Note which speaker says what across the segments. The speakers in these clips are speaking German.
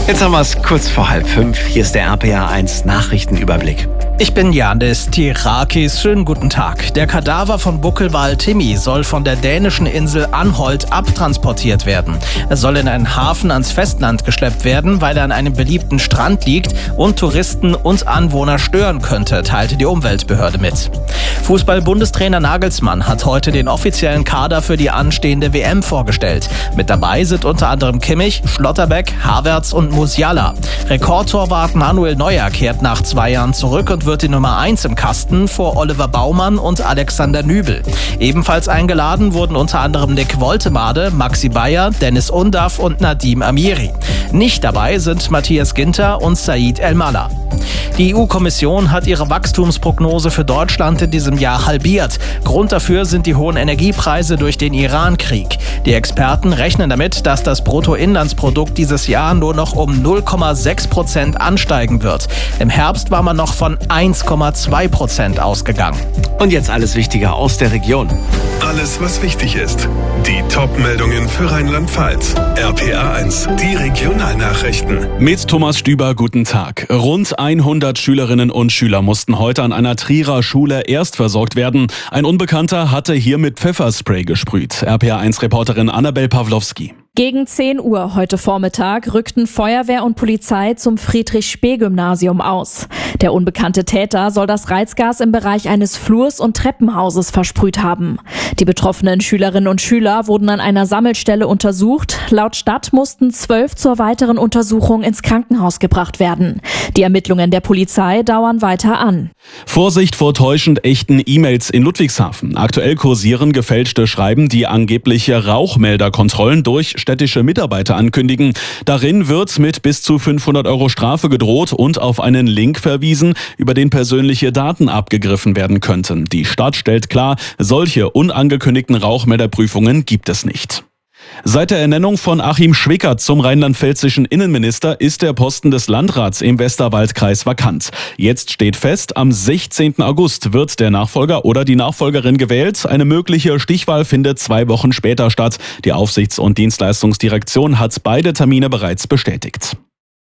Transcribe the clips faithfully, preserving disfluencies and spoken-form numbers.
Speaker 1: Jetzt haben wir es kurz vor halb fünf. Hier ist der R P R eins Nachrichtenüberblick.
Speaker 2: Ich bin Janis Tirakis. Schönen guten Tag. Der Kadaver von Buckelwal Timmy soll von der dänischen Insel Anholt abtransportiert werden. Er soll in einen Hafen ans Festland geschleppt werden, weil er an einem beliebten Strand liegt und Touristen und Anwohner stören könnte, teilte die Umweltbehörde mit. Fußball-Bundestrainer Nagelsmann hat heute den offiziellen Kader für die anstehende W M vorgestellt. Mit dabei sind unter anderem Kimmich, Schlotterbeck, Havertz und Musiala. Rekordtorwart Manuel Neuer kehrt nach zwei Jahren zurück und wird die Nummer eins im Kasten vor Oliver Baumann und Alexander Nübel. Ebenfalls eingeladen wurden unter anderem Nick Woltemade, Maxi Bayer, Dennis Undaff und Nadim Amiri. Nicht dabei sind Matthias Ginter und Said El-Mallah. Die E U-Kommission hat ihre Wachstumsprognose für Deutschland in diesem Jahr halbiert. Grund dafür sind die hohen Energiepreise durch den Iran-Krieg. Die Experten rechnen damit, dass das Bruttoinlandsprodukt dieses Jahr nur noch um null Komma sechs Prozent ansteigen wird. Im Herbst war man noch von eins Komma zwei Prozent ausgegangen.
Speaker 1: Und jetzt alles Wichtige aus der Region.
Speaker 3: Alles, was wichtig ist. Die Top-Meldungen für Rheinland-Pfalz. R P R eins, die Regionalnachrichten.
Speaker 4: Mit Thomas Stüber, guten Tag. Rund hundert Schülerinnen und Schüler mussten heute an einer Trierer Schule erstversorgt werden. Ein Unbekannter hatte hier mit Pfefferspray gesprüht. R P R eins Reporterin Annabel Pawlowski.
Speaker 5: Gegen zehn Uhr heute Vormittag rückten Feuerwehr und Polizei zum Friedrich-Spee-Gymnasium aus. Der unbekannte Täter soll das Reizgas im Bereich eines Flurs und Treppenhauses versprüht haben. Die betroffenen Schülerinnen und Schüler wurden an einer Sammelstelle untersucht. Laut Stadt mussten zwölf zur weiteren Untersuchung ins Krankenhaus gebracht werden. Die Ermittlungen der Polizei dauern weiter an.
Speaker 4: Vorsicht vor täuschend echten E-Mails in Ludwigshafen. Aktuell kursieren gefälschte Schreiben, die angebliche Rauchmelderkontrollen durch städtische Mitarbeiter ankündigen. Darin wird mit bis zu fünfhundert Euro Strafe gedroht und auf einen Link verwiesen, über den persönliche Daten abgegriffen werden könnten. Die Stadt stellt klar, solche unangekündigten Rauchmelderprüfungen gibt es nicht. Seit der Ernennung von Achim Schwickert zum rheinland-pfälzischen Innenminister ist der Posten des Landrats im Westerwaldkreis vakant. Jetzt steht fest, am sechzehnten August wird der Nachfolger oder die Nachfolgerin gewählt. Eine mögliche Stichwahl findet zwei Wochen später statt. Die Aufsichts- und Dienstleistungsdirektion hat beide Termine bereits bestätigt.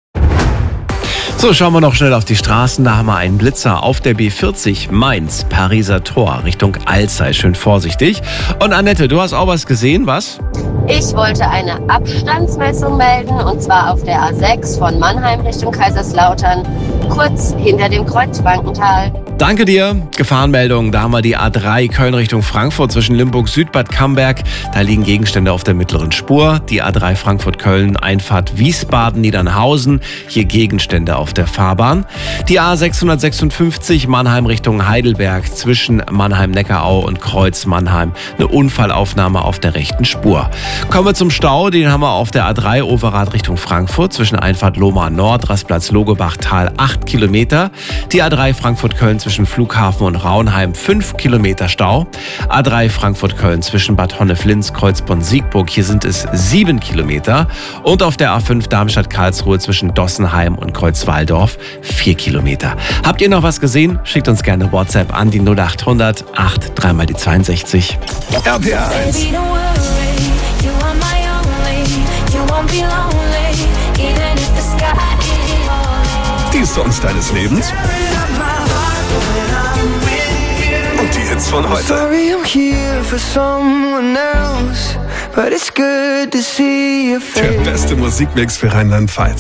Speaker 1: So, schauen wir noch schnell auf die Straßen. Da haben wir einen Blitzer auf der B vierzig Mainz, Pariser Tor, Richtung Alzey. Schön vorsichtig. Und Annette, du hast auch was gesehen, was?
Speaker 6: Ich wollte eine Abstandsmessung melden, und zwar auf der A sechs von Mannheim Richtung Kaiserslautern, kurz hinter dem Kreuzbankental.
Speaker 1: Danke dir. Gefahrenmeldung, da haben wir die A drei Köln Richtung Frankfurt zwischen Limburg Süd, Bad Camberg. Da liegen Gegenstände auf der mittleren Spur. Die A drei Frankfurt-Köln, Einfahrt Wiesbaden-Niedernhausen. Hier Gegenstände auf der Fahrbahn. Die A sechshundertsechsundfünfzig Mannheim Richtung Heidelberg zwischen Mannheim-Neckarau und Kreuz Mannheim. Eine Unfallaufnahme auf der rechten Spur. Kommen wir zum Stau. Den haben wir auf der A drei Overath Richtung Frankfurt zwischen Einfahrt Lohmar Nord, Rastplatz Logebach-Tal acht Kilometer. Die A drei Frankfurt-Köln zwischen Flughafen und Raunheim fünf Kilometer Stau. A drei Frankfurt-Köln zwischen Bad Honneflins, Kreuzborn-Siegburg. Hier sind es sieben Kilometer. Und auf der A fünf Darmstadt-Karlsruhe zwischen Dossenheim und Kreuzwaldorf vier Kilometer. Habt ihr noch was gesehen? Schickt uns gerne WhatsApp an die null acht hundert acht drei mal die zweiundsechzig.
Speaker 3: R P R eins. Die Songs deines Lebens. Und die Hits von heute. Der beste Musikmix für Rheinland-Pfalz.